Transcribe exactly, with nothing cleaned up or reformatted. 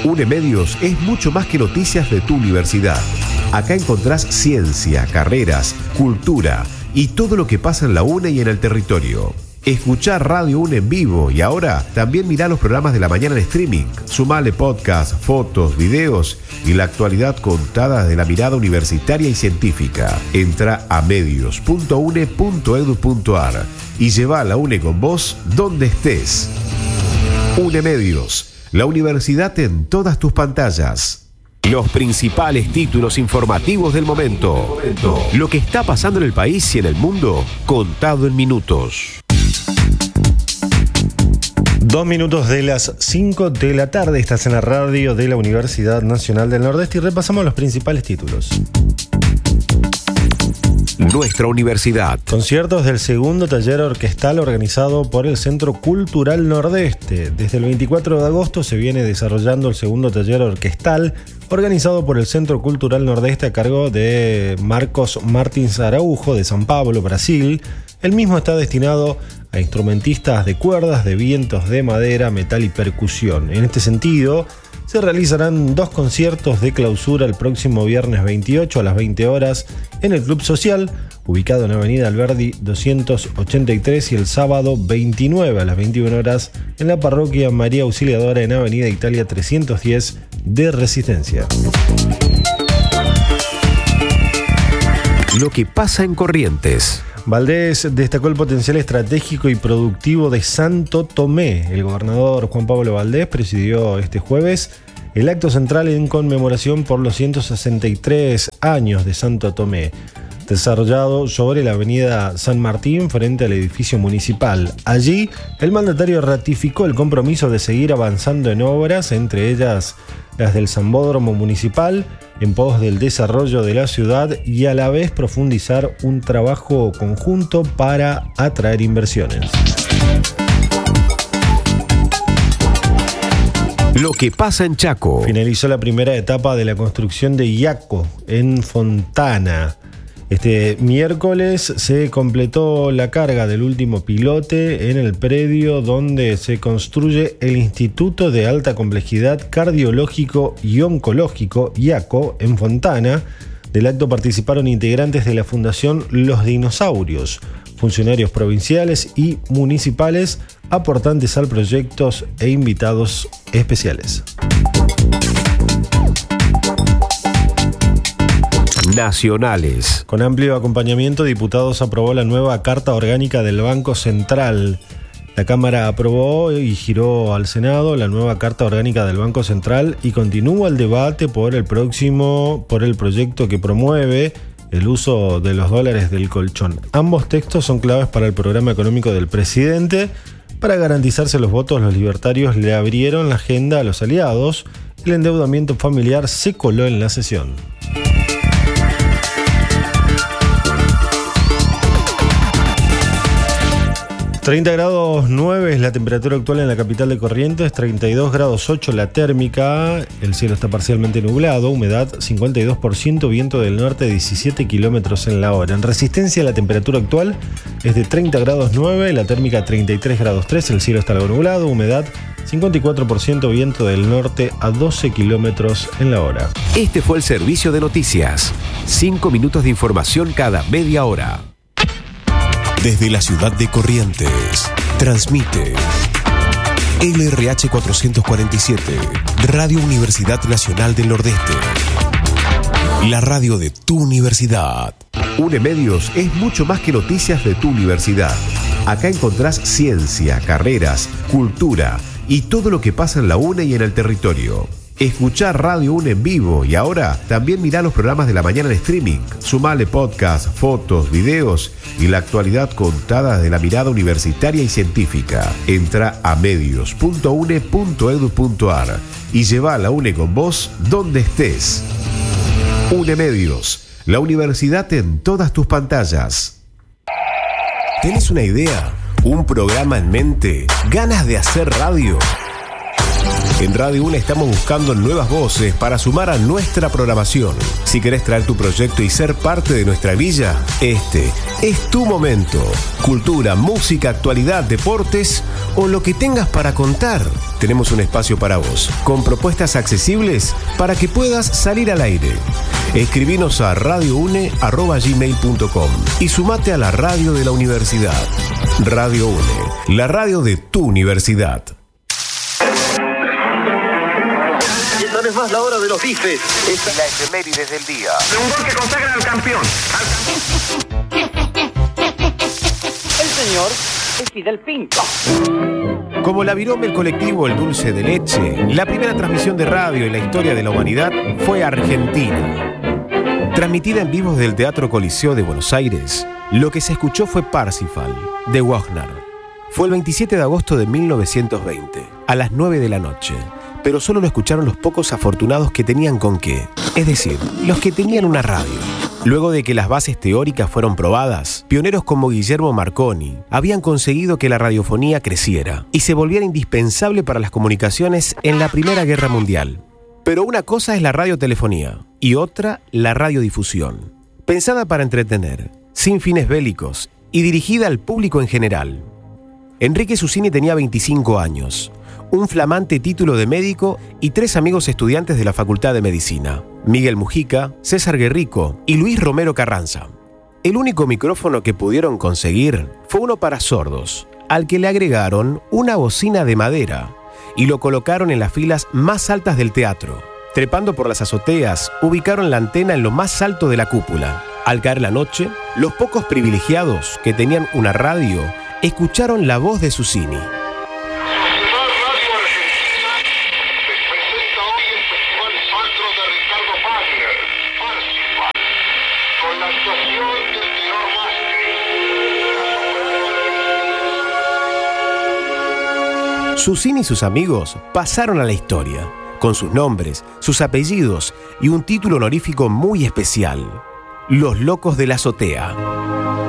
UNEMedios es mucho más que noticias de tu universidad. Acá encontrás ciencia, carreras, cultura y todo lo que pasa en la UNE y en el territorio. Escuchá Radio UNE en vivo y ahora también mirá los programas de la mañana en streaming. Sumale podcast, fotos, videos y la actualidad contada desde la mirada universitaria y científica. Entra a medios punto une punto edu punto ar y lleva a la UNE con vos donde estés. UNEMedios, la universidad en todas tus pantallas. Los principales títulos informativos del momento. Lo que está pasando en el país y en el mundo, contado en minutos. Dos minutos de las cinco de la tarde, estás en la radio de la Universidad Nacional del Nordeste y repasamos los principales títulos. Nuestra universidad. Conciertos del segundo taller orquestal organizado por el Centro Cultural Nordeste. Desde el veinticuatro de agosto se viene desarrollando el segundo taller orquestal organizado por el Centro Cultural Nordeste a cargo de Marcos Martins Araujo de San Pablo, Brasil. El mismo está destinado a instrumentistas de cuerdas, de vientos, de madera, metal y percusión. En este sentido, se realizarán dos conciertos de clausura el próximo viernes veintiocho a las veinte horas en el Club Social, ubicado en Avenida Alberdi doscientos ochenta y tres, y el sábado veintinueve a las veintiuna horas en la Parroquia María Auxiliadora en Avenida Italia trescientos diez de Resistencia. Lo que pasa en Corrientes. Valdés destacó el potencial estratégico y productivo de Santo Tomé. El gobernador Juan Pablo Valdés presidió este jueves el acto central en conmemoración por los ciento sesenta y tres años de Santo Tomé, desarrollado sobre la avenida San Martín frente al edificio municipal. Allí, el mandatario ratificó el compromiso de seguir avanzando en obras, entre ellas las del Sambódromo Municipal, en pos del desarrollo de la ciudad y a la vez profundizar un trabajo conjunto para atraer inversiones. Lo que pasa en Chaco. Finalizó la primera etapa de la construcción de Iaco en Fontana. Este miércoles se completó la carga del último pilote en el predio donde se construye el Instituto de Alta Complejidad Cardiológico y Oncológico, IACO, en Fontana. Del acto participaron integrantes de la Fundación Los Dinosaurios, funcionarios provinciales y municipales, aportantes al proyecto e invitados especiales. Nacionales. Con amplio acompañamiento, diputados aprobó la nueva Carta Orgánica del Banco Central. La Cámara aprobó y giró al Senado la nueva Carta Orgánica del Banco Central y continúa el debate por el próximo, por el proyecto que promueve el uso de los dólares del colchón. Ambos textos son claves para el programa económico del presidente. Para garantizarse los votos, los libertarios le abrieron la agenda a los aliados. El endeudamiento familiar se coló en la sesión. treinta grados nueve es la temperatura actual en la capital de Corrientes, treinta y dos grados ocho la térmica, el cielo está parcialmente nublado, humedad cincuenta y dos por ciento, viento del norte diecisiete kilómetros en la hora. En Resistencia la temperatura actual es de treinta grados nueve, la térmica treinta y tres grados tres, el cielo está algo nublado, humedad cincuenta y cuatro por ciento, viento del norte a doce kilómetros en la hora. Este fue el servicio de noticias. Cinco minutos de información cada media hora. Desde la ciudad de Corrientes, transmite L R H cuatrocientos cuarenta y siete, Radio Universidad Nacional del Nordeste. La radio de tu universidad. UNEMedios es mucho más que noticias de tu universidad. Acá encontrás ciencia, carreras, cultura y todo lo que pasa en la UNE y en el territorio. Escuchá Radio UNE en vivo y ahora también mirá los programas de la mañana en streaming. Sumale podcast, fotos, videos y la actualidad contada desde la mirada universitaria y científica. Entra a medios punto une punto edu punto ar y lleva a la UNE con vos donde estés. UNEMedios, la universidad en todas tus pantallas. ¿Tenés una idea? ¿Un programa en mente? ¿Ganas de hacer radio? En Radio UNE estamos buscando nuevas voces para sumar a nuestra programación. Si querés traer tu proyecto y ser parte de nuestra villa, este es tu momento. Cultura, música, actualidad, deportes o lo que tengas para contar. Tenemos un espacio para vos, con propuestas accesibles para que puedas salir al aire. Escribinos a radioune arroba gmail punto com y sumate a la radio de la universidad. Radio UNE, la radio de tu universidad. No es más la hora de los bifes. Esta es la efemérides del día. Un gol que consagra al campeón. El señor es Fidel Pinto. Como la virome, el colectivo El Dulce de Leche, la primera transmisión de radio en la historia de la humanidad fue argentina. Transmitida en vivo desde el Teatro Coliseo de Buenos Aires, lo que se escuchó fue Parsifal, de Wagner. Fue el veintisiete de agosto de mil novecientos veinte, a las nueve de la noche. Pero solo lo escucharon los pocos afortunados que tenían con qué, es decir, los que tenían una radio. Luego de que las bases teóricas fueron probadas, pioneros como Guillermo Marconi habían conseguido que la radiofonía creciera y se volviera indispensable para las comunicaciones en la Primera Guerra Mundial. Pero una cosa es la radiotelefonía y otra la radiodifusión, pensada para entretener, sin fines bélicos y dirigida al público en general. Enrique Susini tenía veinticinco años, un flamante título de médico y tres amigos estudiantes de la Facultad de Medicina, Miguel Mujica, César Guerrico y Luis Romero Carranza. El único micrófono que pudieron conseguir fue uno para sordos, al que le agregaron una bocina de madera y lo colocaron en las filas más altas del teatro. Trepando por las azoteas, ubicaron la antena en lo más alto de la cúpula. Al caer la noche, los pocos privilegiados que tenían una radio escucharon la voz de Susini. Susini y sus amigos pasaron a la historia, con sus nombres, sus apellidos y un título honorífico muy especial: Los Locos de la Azotea.